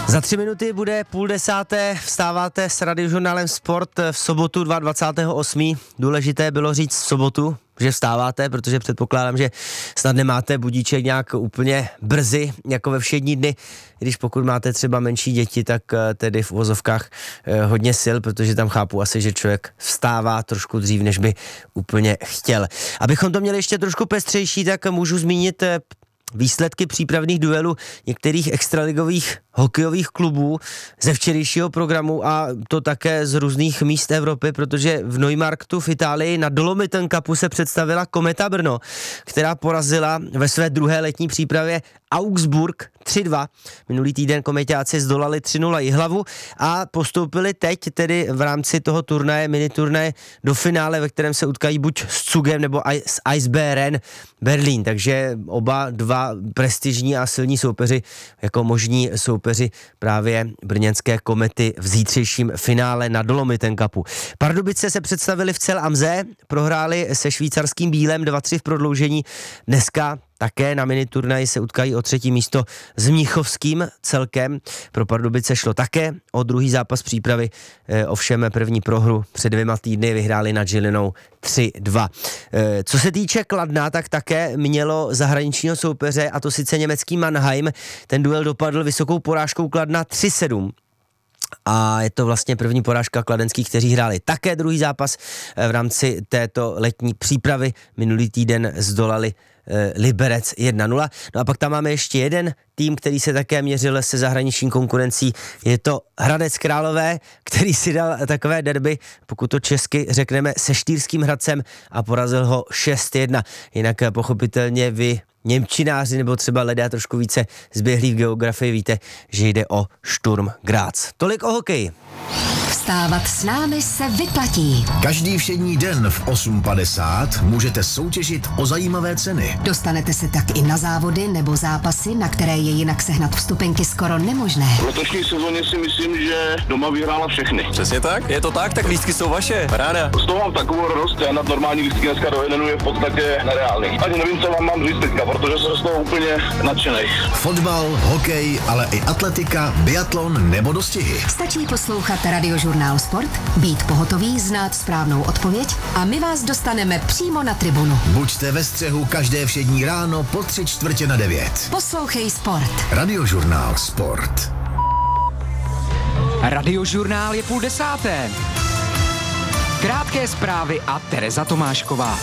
Za 3 minuty bude 9:30, vstáváte s Radiožurnálem Sport v sobotu 28. Důležité bylo říct v sobotu, že vstáváte, protože předpokládám, že snad nemáte budíček nějak úplně brzy, jako ve všední dny, když pokud máte třeba menší děti, tak tedy v uvozovkách hodně sil, protože tam chápu asi, že člověk vstává trošku dřív, než by úplně chtěl. Abychom to měli ještě trošku pestřejší, tak můžu zmínit výsledky přípravných duelů některých extraligových hokejových klubů ze včerejšího programu a to také z různých míst Evropy, protože v Neumarktu v Itálii na Dolomiten Cupu se představila Kometa Brno, která porazila ve své druhé letní přípravě Augsburg 3-2. Minulý týden komeťáci zdolali 3-0 Jihlavu a postoupili teď tedy v rámci toho turnaje, miniturnaje do finále, ve kterém se utkají buď s Cugem nebo s Eisbären Berlín. Takže oba dva prestižní a silní soupeři jako možní soupeři právě brněnské Komety v zítřejším finále na Dolomiten Cupu. Pardubice se představili v Zell am See, prohráli se švýcarským Bílem 2-3 v prodloužení. Dneska také na miniturnaji se utkají o 3. místo s Mnichovským Celkem. Pro Pardubice šlo také o druhý zápas přípravy, ovšem první prohru před 2 týdny vyhráli nad Žilinou 3-2. Co se týče Kladna, tak také mělo zahraničního soupeře, a to sice německý Mannheim. Ten duel dopadl vysokou porážkou Kladna 3-7. A je to vlastně první porážka kladenských, kteří hráli také druhý zápas v rámci této letní přípravy. Minulý týden zdolali Liberec 1-0. No a pak tam máme ještě jeden tým, který se také měřil se zahraniční konkurencí. Je to Hradec Králové, který si dal takové derby, pokud to česky řekneme, se Štýrským Hradcem a porazil ho 6-1. Jinak pochopitelně vy němčináři nebo třeba lidé trošku více zběhlí v geografii víte, že jde o Sturm Graz. Tolik o hokeji. Vstávat s námi se vyplatí. Každý všední den v 8:50 můžete soutěžit o zajímavé ceny. Dostanete se tak i na závody nebo zápasy, na které je jinak sehnat vstupenky skoro nemožné. V letošní sezóně si myslím, že doma vyhrála všechny. Přesně tak? Je to tak lístky jsou vaše. Paráda. Z toho mám takovou radost, já na normální lístky dneska do jednu je v podstatě nereálný. Ani nevím, co vám mám říct teďka, protože jsem z toho úplně nadšenej. Fotbal, hokej, ale i atletika, biatlon nebo dostihy. Stačí poslouchat Radiožurnál Sport, být pohotový, znát správnou odpověď a my vás dostaneme přímo na tribunu. Buďte ve střehu každé všední ráno po 8:45. Poslouchej Sport. Radiožurnál Sport. Radiožurnál je 9:30. Krátké zprávy a Tereza Tomášková.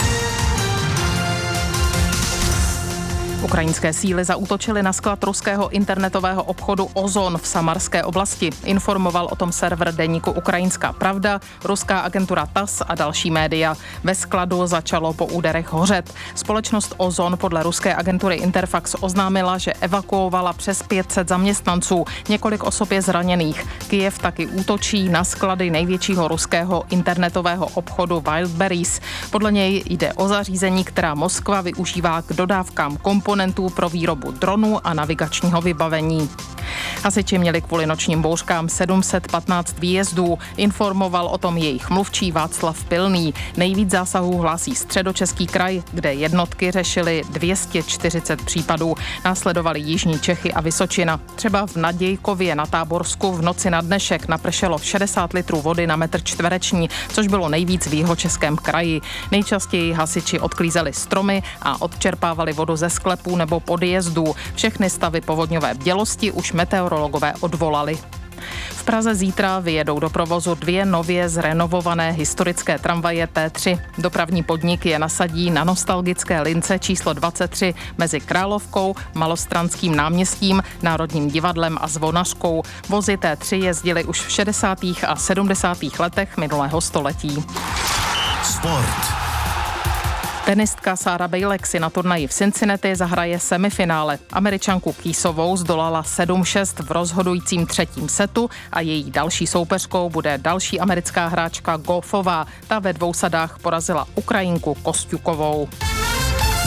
Ukrajinské síly zaútočily na sklad ruského internetového obchodu Ozon v Samarské oblasti. Informoval o tom server deníku Ukrajinská pravda, ruská agentura TASS a další média. Ve skladu začalo po úderech hořet. Společnost Ozon podle ruské agentury Interfax oznámila, že evakuovala přes 500 zaměstnanců. Několik osob je zraněných. Kyjev taky útočí na sklady největšího ruského internetového obchodu Wildberries. Podle něj jde o zařízení, která Moskva využívá k dodávkám komponentů pro výrobu dronů a navigačního vybavení. Hasiči měli kvůli nočním bouřkám 715 výjezdů, informoval o tom jejich mluvčí Václav Pilný. Nejvíc zásahů hlásí Středočeský kraj, kde jednotky řešily 240 případů. Následovali Jižní Čechy a Vysočina. Třeba v Nadějkově na Táborsku v noci na dnešek napršelo 60 litrů vody na metr čtvereční, což bylo nejvíc v Jihočeském kraji. Nejčastěji hasiči odklízeli stromy a odčerpávali vodu ze sklepů nebo podjezdů. Všechny stavy povodňové bdělosti už meteorologové odvolali. V Praze zítra vyjedou do provozu 2 nově zrenovované historické tramvaje T3. Dopravní podnik je nasadí na nostalgické lince číslo 23 mezi Královkou, Malostranským náměstím, Národním divadlem a Zvonařkou. Vozy T3 jezdily už v 60. a 70. letech minulého století. Sport. Tenistka Sara Bejlek si na turnaji v Cincinnati zahraje semifinále. Američanku Keesovou zdolala 7-6 v rozhodujícím 3. setu a její další soupeřkou bude další americká hráčka Goffová. Ta ve 2 sadách porazila Ukrajinku Kostjukovou.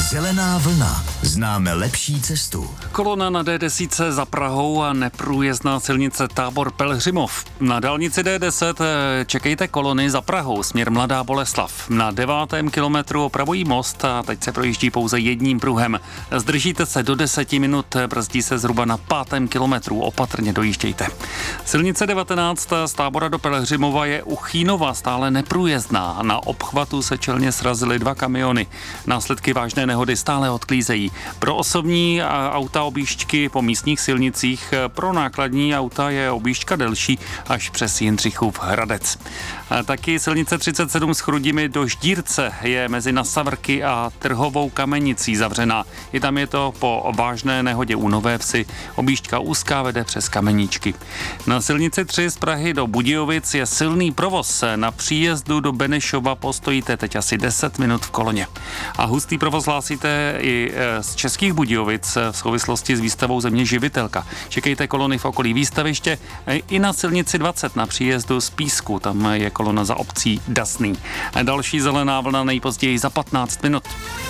Zelená vlna. Známe lepší cestu. Kolona na D10 za Prahou a neprůjezdná silnice Tábor-Pelhřimov. Na dálnici D10 čekejte kolony za Prahou, směr Mladá Boleslav. Na 9. kilometru opravují most a teď se projíždí pouze jedním pruhem. Zdržíte se do 10 minut, brzdí se zhruba na 5. kilometru, opatrně dojíždějte. Silnice 19 z Tábora do Pelhřimova je u Chýnova stále neprůjezdná. Na obchvatu se čelně srazily 2 kamiony. Následky vážné nehody stále odklízejí. Pro osobní auta objížďky po místních silnicích, pro nákladní auta je objížďka delší až přes Jindřichův Hradec. Taky silnice 37 s Chrudimi do Ždírce je mezi Nasavrky a Trhovou Kamenicí zavřená. I tam je to po vážné nehodě u Nové Vsi. Objížďka úzká vede přes Kameníčky. Na silnici 3 z Prahy do Budějovic je silný provoz. Na příjezdu do Benešova postojíte teď asi 10 minut v koloně. A hustý provoz hlásíte i z Českých Budějovic v souvislosti s výstavou Země živitelka. Čekejte kolony v okolí výstaviště i na silnici 20 na příjezdu z Písku. Tam je kolona za obcí Dasný. Další zelená vlna nejpozději za 15 minut.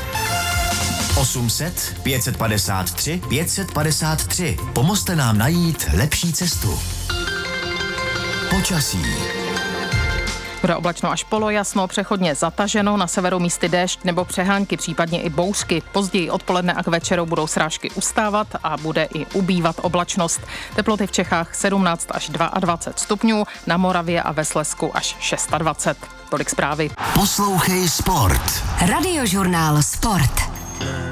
800 553 553. Pomozte nám najít lepší cestu. Počasí. Bude oblačno až polojasno, přechodně zataženo, na severu místy déšť nebo přehánky, případně i bouřky. Později odpoledne a k večeru budou srážky ustávat a bude i ubývat oblačnost. Teploty v Čechách 17 až 22 stupňů, na Moravě a ve Slezsku až 26. Tolik zprávy. Poslouchej sport. Radiožurnál Sport.